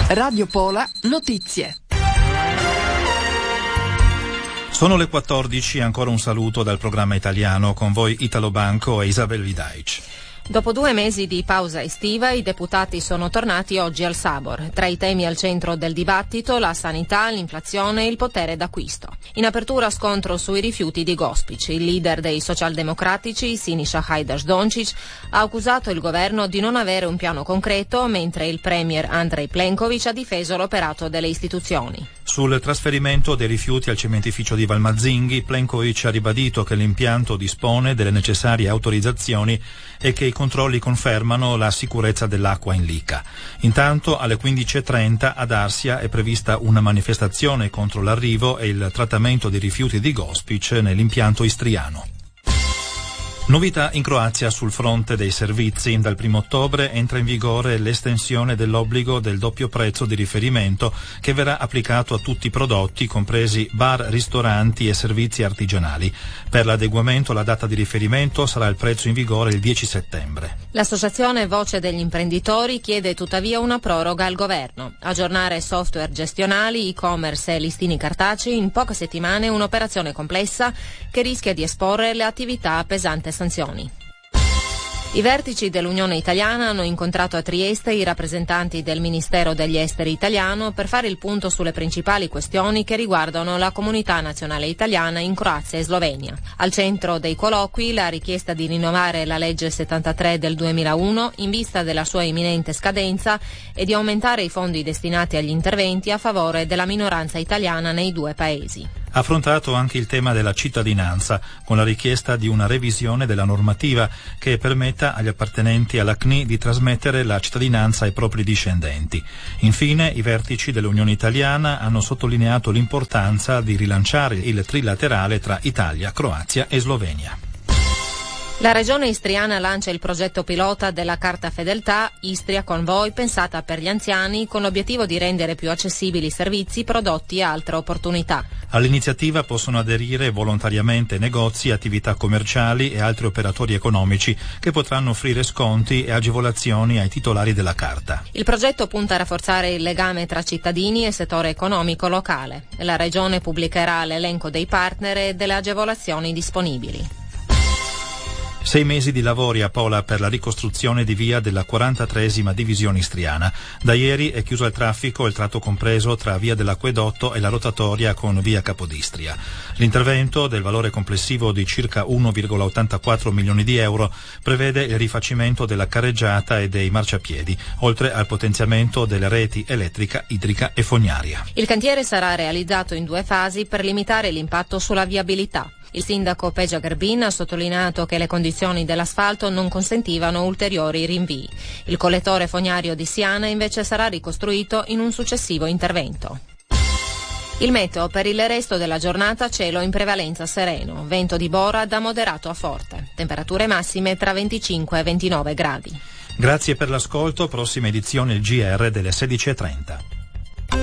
Radio Pola Notizie. Sono le 14, ancora un saluto dal programma italiano, con voi Italo Banco e Isabel Vidaic. Dopo 2 mesi di pausa estiva, i deputati sono tornati oggi al Sabor. Tra i temi al centro del dibattito, la sanità, l'inflazione e il potere d'acquisto. In apertura scontro sui rifiuti di Gospic. Il leader dei socialdemocratici, Siniša Hajdaš-Dončić, ha accusato il governo di non avere un piano concreto, mentre il premier Andrej Plenković ha difeso l'operato delle istituzioni. Sul trasferimento dei rifiuti al cementificio di Valmazzinghi, Plenković ha ribadito che l'impianto dispone delle necessarie autorizzazioni e che i controlli confermano la sicurezza dell'acqua in Lica. Intanto alle 15:30 ad Arsia è prevista una manifestazione contro l'arrivo e il trattamento dei rifiuti di Gospic nell'impianto istriano. Novità in Croazia sul fronte dei servizi. Dal 1 ottobre entra in vigore l'estensione dell'obbligo del doppio prezzo di riferimento che verrà applicato a tutti i prodotti, compresi bar, ristoranti e servizi artigianali. Per l'adeguamento la data di riferimento sarà il prezzo in vigore il 10 settembre. L'associazione Voce degli Imprenditori chiede tuttavia una proroga al governo. Aggiornare software gestionali, e-commerce e listini cartacei in poche settimane è un'operazione complessa che rischia di esporre le attività a pesanti sanzioni. I vertici dell'Unione Italiana hanno incontrato a Trieste i rappresentanti del Ministero degli Esteri italiano per fare il punto sulle principali questioni che riguardano la comunità nazionale italiana in Croazia e Slovenia. Al centro dei colloqui la richiesta di rinnovare la legge 73 del 2001 in vista della sua imminente scadenza e di aumentare i fondi destinati agli interventi a favore della minoranza italiana nei 2 paesi. Ha affrontato anche il tema della cittadinanza, con la richiesta di una revisione della normativa che permetta agli appartenenti alla CNI di trasmettere la cittadinanza ai propri discendenti. Infine, i vertici dell'Unione Italiana hanno sottolineato l'importanza di rilanciare il trilaterale tra Italia, Croazia e Slovenia. La regione istriana lancia il progetto pilota della Carta Fedeltà Istria con voi, pensata per gli anziani con l'obiettivo di rendere più accessibili servizi, prodotti e altre opportunità. All'iniziativa possono aderire volontariamente negozi, attività commerciali e altri operatori economici che potranno offrire sconti e agevolazioni ai titolari della carta. Il progetto punta a rafforzare il legame tra cittadini e settore economico locale. La regione pubblicherà l'elenco dei partner e delle agevolazioni disponibili. 6 mesi di lavori a Pola per la ricostruzione di via della 43esima divisione istriana. Da ieri è chiuso al traffico il tratto compreso tra via dell'Acquedotto e la rotatoria con via Capodistria. L'intervento, del valore complessivo di circa 1,84 milioni di euro, prevede il rifacimento della carreggiata e dei marciapiedi, oltre al potenziamento delle reti elettrica, idrica e fognaria. Il cantiere sarà realizzato in 2 fasi per limitare l'impatto sulla viabilità. Il sindaco Peja Grbin ha sottolineato che le condizioni dell'asfalto non consentivano ulteriori rinvii. Il collettore fognario di Siana invece sarà ricostruito in un successivo intervento. Il meteo: per il resto della giornata cielo in prevalenza sereno, vento di bora da moderato a forte, temperature massime tra 25 e 29 gradi. Grazie per l'ascolto, prossima edizione il GR delle 16:30.